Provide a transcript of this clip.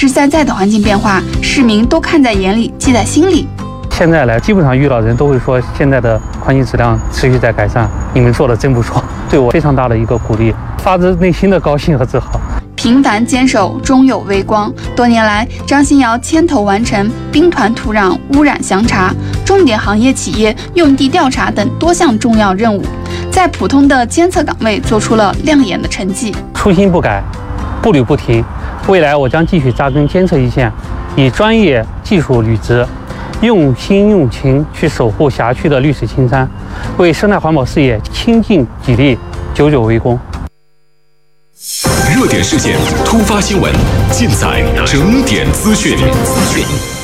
实在在的环境变化，市民都看在眼里，记在心里。 现在来，基本上遇到的人都会说，现在的环境质量持续在改善，你们做的真不错，对我非常大的一个鼓励，发自内心的高兴和自豪。 平凡坚守，终有微光。多年来，张新尧牵头完成兵团土壤污染详查、重点行业企业用地调查等多项重要任务，在普通的监测岗位做出了亮眼的成绩。 初心不改，步履不停，未来我将继续扎根监测一线，以专业技术履职，用心用情去守护辖区的绿水青山，为生态环保事业倾尽己力，久久为功。 热点事件、突发新闻，尽在整点资讯。